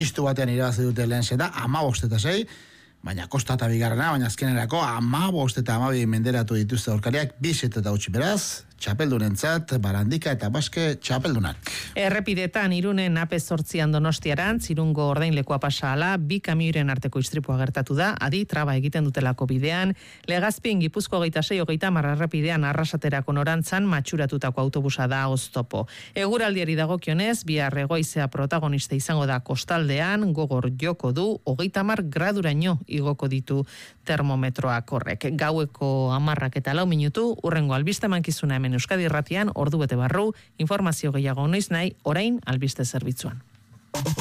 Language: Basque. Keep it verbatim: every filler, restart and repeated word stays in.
Istu batean irabazi dute lehen zeta, ama bost eta sei, baina kosta eta bigarrena, baina azkenerako ama bost eta amabi menderatu dituzte aurkariak, bi set eta utzi beraz, txapeldunentzat, Barandika eta Baske txapeldunak. Errepidetan Irunen A P zortzian Donostiarantz, Irungo ordainlekoa pasa hala, bi kamioiren arteko istripua gertatu da, adi traba egiten dutelako bidean, Legazpien Gipuzko hogeita sei hogeita hamar errepidean Arrasaterako norantzan matxuratutako autobusa da oztopo. Eguraldiari dagokionez, bihar egoizea protagonista izango da kostaldean, gogor joko du, hogeita hamar graduraino igoko ditu termometroak horrek. Gaueko hamarrak eta lau minutu, urrengo albiste mankizuna hemen Euskadi Irratian, ordu bete barru, informazio gehiago noiz nahi, orain albiste zerbitzuan.